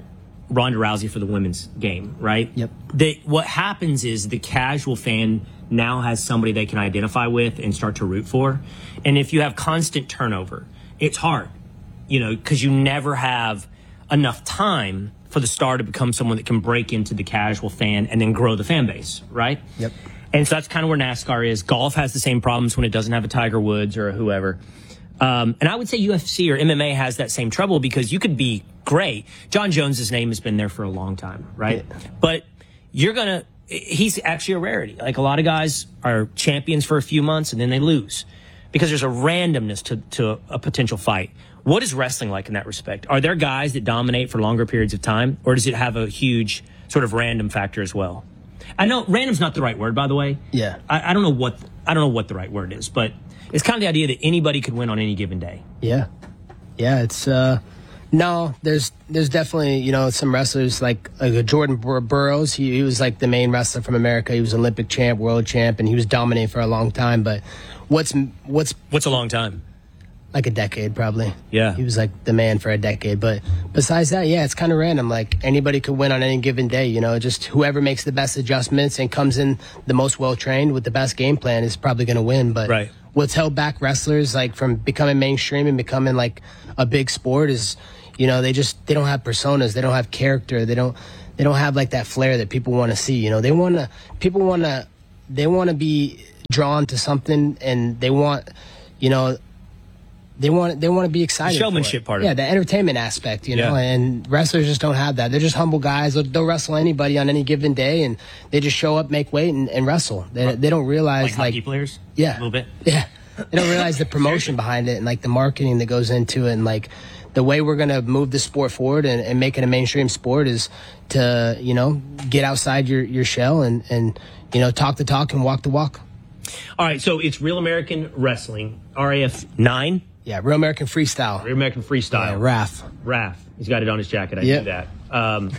Ronda Rousey for the women's game, right? Yep. That what happens is the casual fan now has somebody they can identify with and start to root for. And if you have constant turnover, it's hard, you know, because you never have enough time for the star to become someone that can break into the casual fan and then grow the fan base, right? Yep. And so that's kind of where NASCAR is. Golf has the same problems when it doesn't have a Tiger Woods or a whoever. Um, and I would say U F C or M M A has that same trouble because you could be great. John Jones's name has been there for a long time, right? Yeah. But you're going to, he's actually a rarity. Like a lot of guys are champions for a few months and then they lose because there's a randomness to, to a potential fight. What is wrestling like in that respect? Are there guys that dominate for longer periods of time, or does it have a huge sort of random factor as well? I know random's not the right word, by the way. Yeah. I, I don't know what, I don't know what the right word is, but it's kind of the idea that anybody could win on any given day. Yeah. Yeah, it's, uh, no, there's there's definitely, you know, some wrestlers like, like Jordan Bur- Burroughs. He, he was like the main wrestler from America. He was Olympic champ, world champ, and he was dominating for a long time. But what's what's what's a long time? Like a decade, probably. Yeah. He was like the man for a decade. But besides that, yeah, it's kind of random. Like anybody could win on any given day, you know, just whoever makes the best adjustments and comes in the most well-trained with the best game plan is probably going to win. But right. what's held back wrestlers like from becoming mainstream and becoming like a big sport is, you know, they just, they don't have personas. They don't have character. They don't, they don't have like that flair that people want to see. You know, they want to, people want to, they want to be drawn to something and they want, you know, They want they want to be excited. The showmanship for it. part of yeah, it. the entertainment aspect, you know. Yeah. And wrestlers just don't have that. They're just humble guys. They'll, they'll wrestle anybody on any given day, and they just show up, make weight, and, and wrestle. They they don't realize like, like hockey players. Yeah, a little bit. Yeah, they don't realize the promotion behind it and like the marketing that goes into it, and like the way we're gonna move the sport forward and, and make it a mainstream sport is to you know get outside your your shell and and you know talk the talk and walk the walk. All right, so it's Real American Wrestling, R A F nine. Yeah, Real American Freestyle. Real American Freestyle. Yeah, R A F. R A F. He's got it on his jacket. I yep. knew that. Um,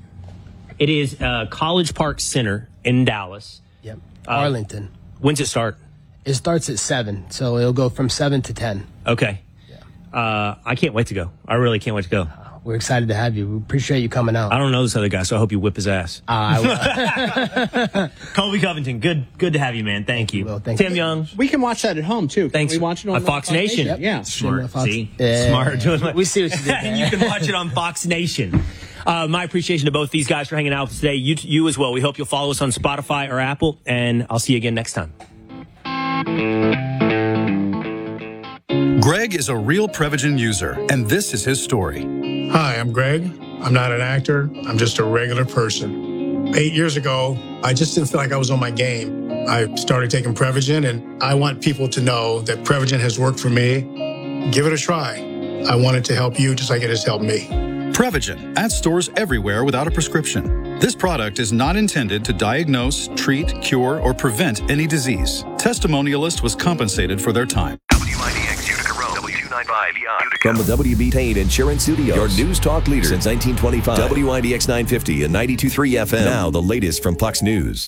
it is uh, College Park Center in Dallas. Yep. Arlington. Uh, when's it start? It starts at seven, so it'll go from seven to ten. Okay. Yeah. Uh, I can't wait to go. I really can't wait to go. we're excited to have you. We appreciate you coming out. I don't know this other guy, so I hope you whip his ass. Uh, I will. Colby Covington, good good to have you, man. Thank you. Well, thank Tim you. Young. We can watch that at home, too. Can Thanks. we watch it on on Fox, Fox Nation? Nation? Yep. Yeah. Smart. Fox. See? Yeah. Smart. Doing my- We see what you did there. And you can watch it on Fox Nation. Uh, my appreciation to both these guys for hanging out today. You, you as well. We hope you'll follow us on Spotify or Apple, and I'll see you again next time. Greg is a real Prevagen user, and this is his story. Hi, I'm Greg. I'm not an actor. I'm just a regular person. Eight years ago, I just didn't feel like I was on my game. I started taking Prevagen, and I want people to know that Prevagen has worked for me. Give it a try. I want it to help you just like it has helped me. Prevagen, at stores everywhere without a prescription. This product is not intended to diagnose, treat, cure, or prevent any disease. Testimonialist was compensated for their time. W I D X Utica Road, W two ninety-five Utica. From the W B Payne Insurance Studios, your news talk leader since nineteen twenty-five. W I D X nine fifty and ninety-two point three F M. Now the latest from Fox News.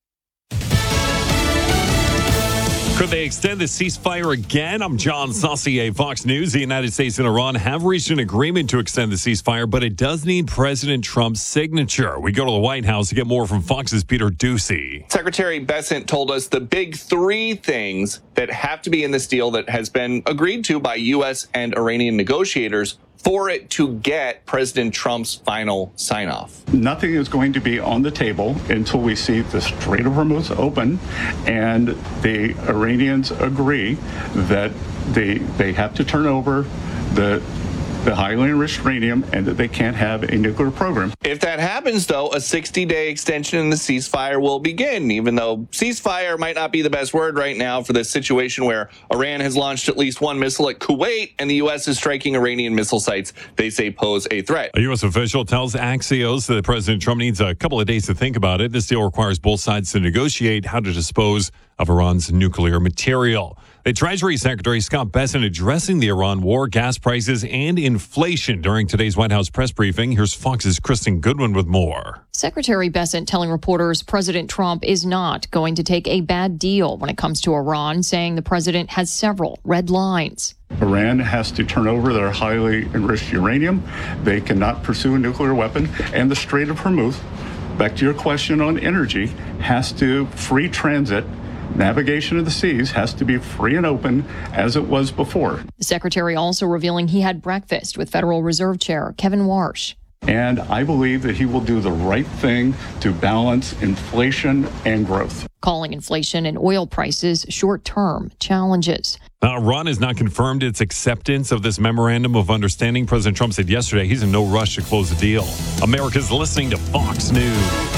Could they extend the ceasefire again? I'm John Saucier, Fox News. The United States and Iran have reached an agreement to extend the ceasefire, but it does need President Trump's signature. We go to the White House to get more from Fox's Peter Ducey. Secretary Bessent told us the big three things that have to be in this deal that has been agreed to by U S and Iranian negotiators for it to get President Trump's final sign-off. Nothing is going to be on the table until we see the Strait of Hormuz open and the Iranians agree that they they have to turn over the the highly enriched uranium and that they can't have a nuclear program. If that happens, though, a sixty-day extension in the ceasefire will begin, even though ceasefire might not be the best word right now for this situation where Iran has launched at least one missile at Kuwait and the U S is striking Iranian missile sites they say pose a threat. A U S official tells Axios that President Trump needs a couple of days to think about it. This deal requires both sides to negotiate how to dispose of Iran's nuclear material. The Treasury Secretary Scott Bessent addressing the Iran war, gas prices, and inflation during today's White House press briefing. Here's Fox's Kristen Goodwin with more. Secretary Bessent telling reporters President Trump is not going to take a bad deal when it comes to Iran, saying the president has several red lines. Iran has to turn over their highly enriched uranium. They cannot pursue a nuclear weapon. And the Strait of Hormuz, back to your question on energy, has to free transit. Navigation of the seas has to be free and open as it was before. The secretary also revealing he had breakfast with Federal Reserve Chair Kevin Warsh. And I believe that he will do the right thing to balance inflation and growth. Calling inflation and oil prices short-term challenges. Now, Iran has not confirmed its acceptance of this memorandum of understanding. President Trump said yesterday he's in no rush to close the deal. America's listening to Fox News.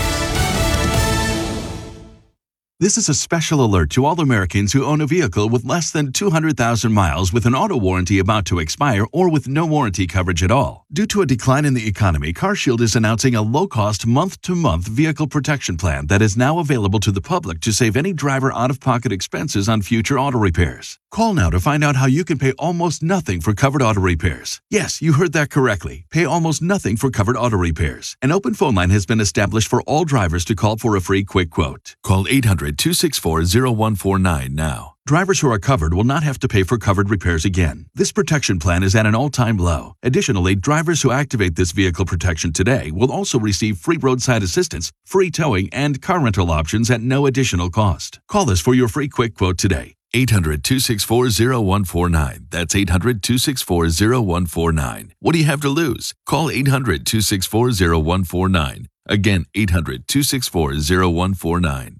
This is a special alert to all Americans who own a vehicle with less than two hundred thousand miles with an auto warranty about to expire or with no warranty coverage at all. Due to a decline in the economy, CarShield is announcing a low-cost month-to-month vehicle protection plan that is now available to the public to save any driver out-of-pocket expenses on future auto repairs. Call now to find out how you can pay almost nothing for covered auto repairs. Yes, you heard that correctly. Pay almost nothing for covered auto repairs. An open phone line has been established for all drivers to call for a free quick quote. Call eight hundred, two six four, zero one four nine now. Drivers who are covered will not have to pay for covered repairs again. This protection plan is at an all-time low. Additionally, drivers who activate this vehicle protection today will also receive free roadside assistance, free towing, and car rental options at no additional cost. Call us for your free quick quote today. eight hundred, two six four, zero one four nine. That's eight hundred, two six four, zero one four nine. What do you have to lose? Call eight hundred, two six four, zero one four nine. Again, eight hundred, two six four, zero one four nine.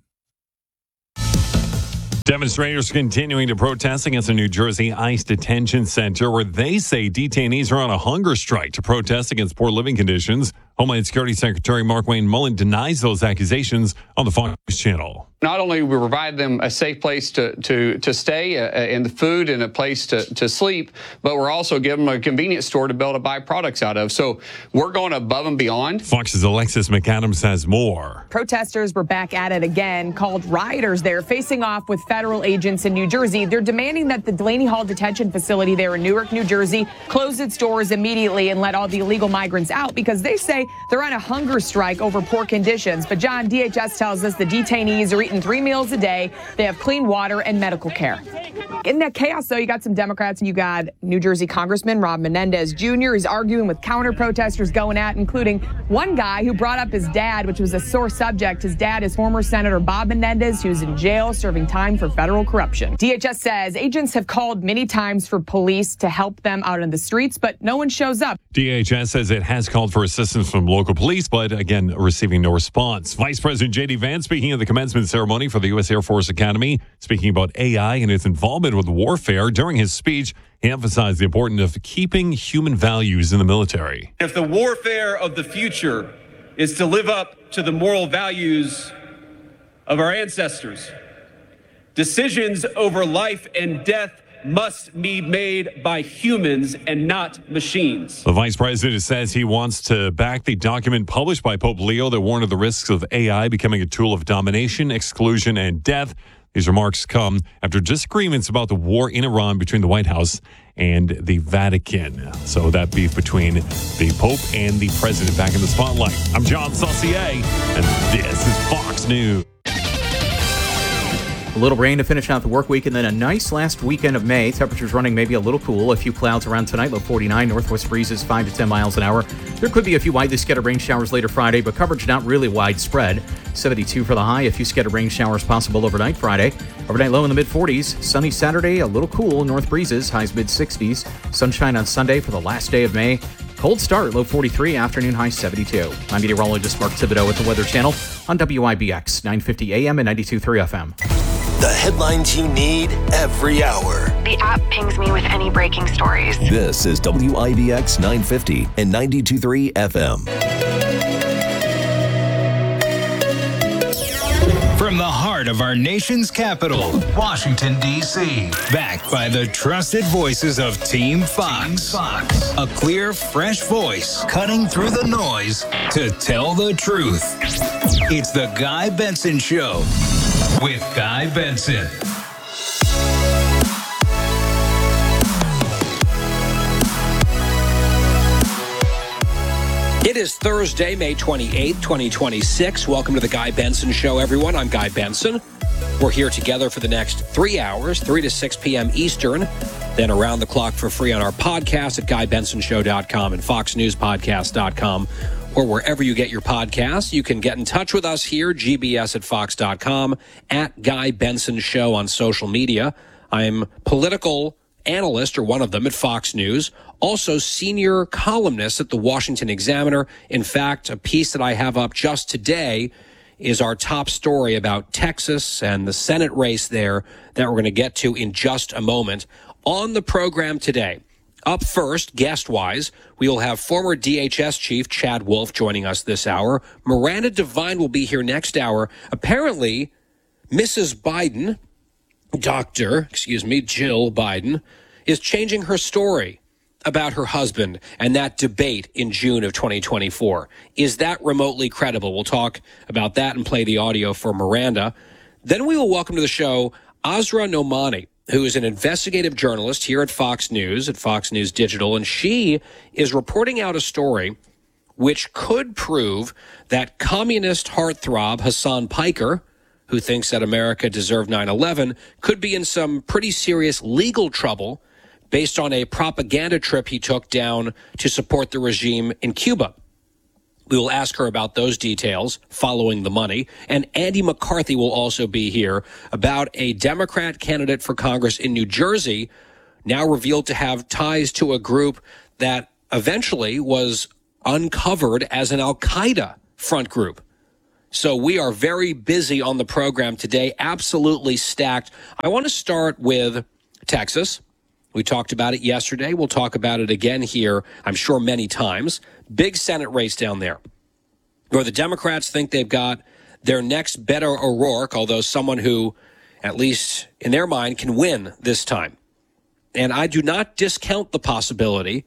Demonstrators continuing to protest against a New Jersey ICE detention center where they say detainees are on a hunger strike to protest against poor living conditions. Homeland Security Secretary Markwayne Mullin denies those accusations on the Fox Channel. Not only we provide them a safe place to to to stay uh, and the food and a place to, to sleep, but we're also giving them a convenience store to be able to buy products out of. So we're going above and beyond. Fox's Alexis McAdams has more. Protesters were back at it again, called rioters there, facing off with federal agents in New Jersey. They're demanding that the Delaney Hall detention facility there in Newark, New Jersey, close its doors immediately and let all the illegal migrants out because they say they're on a hunger strike over poor conditions. But John, D H S tells us the detainees are eating three meals a day. They have clean water and medical care. In that chaos, though, you got some Democrats, and you got New Jersey Congressman Rob Menendez Junior He's arguing with counter-protesters going at, including one guy who brought up his dad, which was a sore subject. His dad is former Senator Bob Menendez, who's in jail serving time for federal corruption. D H S says agents have called many times for police to help them out in the streets, but no one shows up. D H S says it has called for assistance from local police, but again, receiving no response. Vice President J D Vance speaking at the commencement ceremony for the U S Air Force Academy, speaking about A I and its involvement with warfare. During his speech, he emphasized the importance of keeping human values in the military. If the warfare of the future is to live up to the moral values of our ancestors, decisions over life and death must be made by humans and not machines. The vice president says he wants to back the document published by Pope Leo that warned of the risks of A I becoming a tool of domination, exclusion, and death. These remarks come after disagreements about the war in Iran between the White House and the Vatican. So that beef between the Pope and the president back in the spotlight. I'm John Saucier, and this is Fox News. A little rain to finish out the work week, and then a nice last weekend of May. Temperatures running maybe a little cool. A few clouds around tonight, low forty-nine. Northwest breezes five to ten miles an hour. There could be a few widely scattered rain showers later Friday, but coverage not really widespread. seventy-two for the high. A few scattered rain showers possible overnight Friday. Overnight low in the mid forties. Sunny Saturday, a little cool. North breezes, highs mid sixties. Sunshine on Sunday for the last day of May. Cold start, low forty-three, afternoon high seventy-two. I'm meteorologist Mark Thibodeau with the Weather Channel on W I B X, nine fifty A M and ninety-two point three F M. The headlines you need every hour. The app pings me with any breaking stories. This is W I B X nine fifty and ninety-two point three F M. From the heart of our nation's capital, Washington, D C, backed by the trusted voices of Team Fox. Team Fox. A clear, fresh voice cutting through the noise to tell the truth. It's the Guy Benson Show with Guy Benson. It is Thursday, May twenty-eighth, twenty twenty-six. Welcome to the Guy Benson Show, everyone. I'm Guy Benson. We're here together for the next three hours, three to six p.m. Eastern, then around the clock for free on our podcast at guy benson show dot com and fox news podcast dot com, or wherever you get your podcasts. You can get in touch with us here, g b s at fox dot com, at Guy Benson Show on social media. I'm political analyst, or one of them, at Fox News, also senior columnist at the Washington Examiner. In fact, a piece that I have up just today is our top story about Texas and the Senate race there that we're going to get to in just a moment. On the program today, up first, guest-wise, we will have former D H S Chief Chad Wolf joining us this hour. Miranda Devine will be here next hour. Apparently, Missus Biden, Doctor, excuse me, Jill Biden, is changing her story about her husband and that debate in June of twenty twenty-four. Is that remotely credible? We'll talk about that and play the audio for Miranda. Then we will welcome to the show Asra Nomani, who is an investigative journalist here at Fox News, at Fox News Digital, and she is reporting out a story which could prove that communist heartthrob Hassan Piker, who thinks that America deserved nine eleven, could be in some pretty serious legal trouble based on a propaganda trip he took down to support the regime in Cuba. We will ask her about those details following the money. And Andy McCarthy will also be here about a Democrat candidate for Congress in New Jersey, now revealed to have ties to a group that eventually was uncovered as an Al-Qaeda front group. So we are very busy on the program today, absolutely stacked. I want to start with Texas. We talked about it yesterday. We'll talk about it again here, I'm sure, many times. Big Senate race down there, where the Democrats think they've got their next Beto O'Rourke, although someone who, at least in their mind, can win this time. And I do not discount the possibility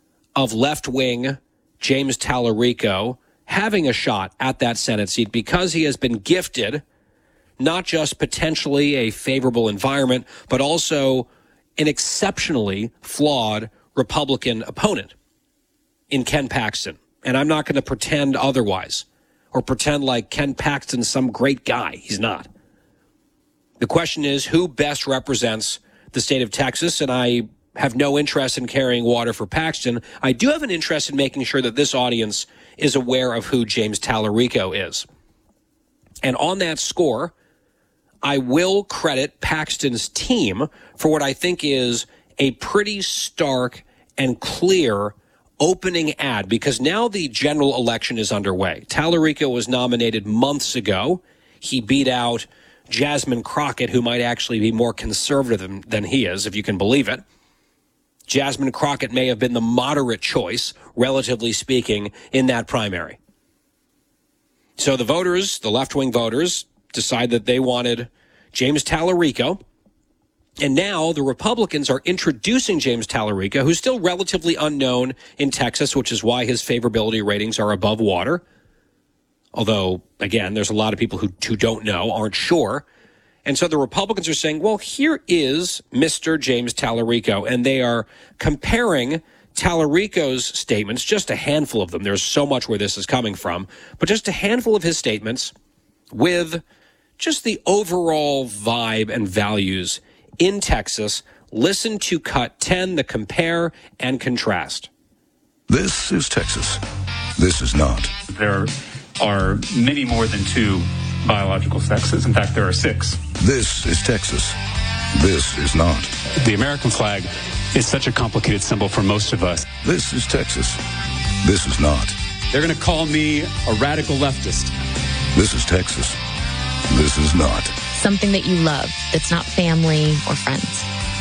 of left-wing James Tallarico having a shot at that Senate seat, because he has been gifted not just potentially a favorable environment, but also an exceptionally flawed Republican opponent in Ken Paxton. And I'm not going to pretend otherwise or pretend like Ken Paxton's some great guy. He's not. The question is, who best represents the state of Texas, and I have no interest in carrying water for Paxton. I do have an interest in making sure that this audience is aware of who James Tallarico is. And on that score, I will credit Paxton's team for what I think is a pretty stark and clear opening ad, because now the general election is underway. Tallarico was nominated months ago. He beat out Jasmine Crockett, who might actually be more conservative than, than he is, if you can believe it. Jasmine Crockett may have been the moderate choice, relatively speaking, in that primary. So the voters, the left-wing voters, decide that they wanted James Tallarico. And now the Republicans are introducing James Tallarico, who's still relatively unknown in Texas, which is why his favorability ratings are above water. Although, again, there's a lot of people who, who don't know, aren't sure. And so the Republicans are saying, well, here is Mister James Tallarico. And they are comparing Tallarico's statements, just a handful of them. There's so much where this is coming from, but just a handful of his statements with just the overall vibe and values in Texas. Listen to cut ten, the compare and contrast. This is Texas. This is not. There are many more than two biological sexes. In fact, there are six. This is Texas. This is not. The American flag is such a complicated symbol for most of us. This is Texas. This is not. They're going to call me a radical leftist. This is Texas. This is not. Something that you love that's not family or friends.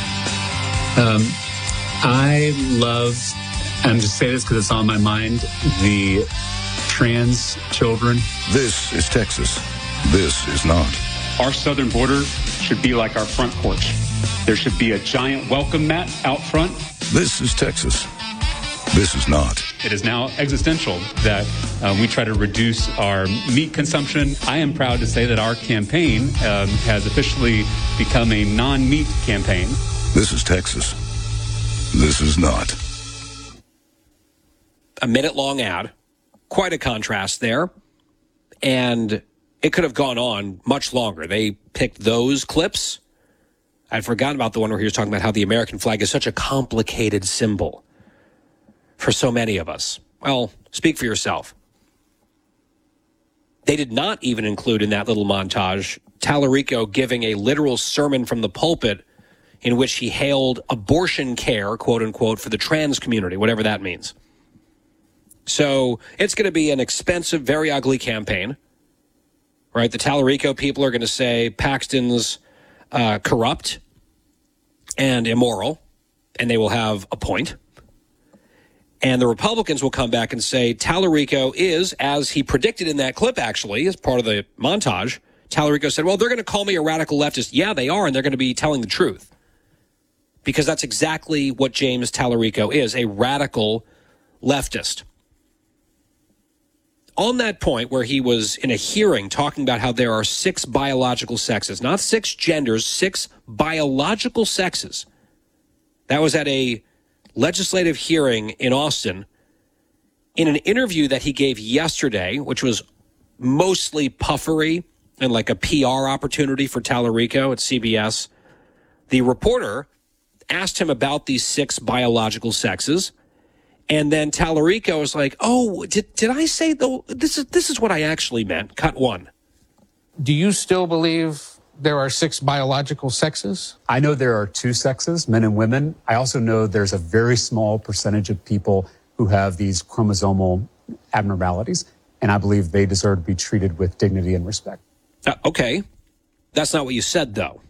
Um, I love, and I'm just saying this because it's on my mind, the trans children. This is Texas. This is not. Our southern border should be like our front porch. There should be a giant welcome mat out front. This is Texas. This is not. It is now existential that uh, we try to reduce our meat consumption. I am proud to say that our campaign um, has officially become a non-meat campaign. This is Texas. This is not. A minute-long ad. Quite a contrast there. And it could have gone on much longer. They picked those clips. I'd forgotten about the one where he was talking about how the American flag is such a complicated symbol for so many of us. Well, speak for yourself. They did not even include in that little montage Tallarico giving a literal sermon from the pulpit in which he hailed abortion care, quote unquote, for the trans community, whatever that means. So it's going to be an expensive, very ugly campaign, right? The Tallarico people are going to say Paxton's uh, corrupt and immoral, and they will have a point. And the Republicans will come back and say Tallarico is, as he predicted in that clip, actually, as part of the montage, Tallarico said, well, they're going to call me a radical leftist. Yeah, they are, and they're going to be telling the truth. Because that's exactly what James Tallarico is, a radical leftist. On that point where he was in a hearing talking about how there are six biological sexes, not six genders, six biological sexes. That was at a legislative hearing in Austin. In an interview that he gave yesterday, which was mostly puffery and like a P R opportunity for Tallarico at C B S, the reporter asked him about these six biological sexes. And then Tallarico was like, oh, did, did I say, though, this is, this is what I actually meant. Cut one. Do you still believe there are six biological sexes? I know there are two sexes, men and women. I also know there's a very small percentage of people who have these chromosomal abnormalities, and I believe they deserve to be treated with dignity and respect. Uh, okay. That's not what you said, though.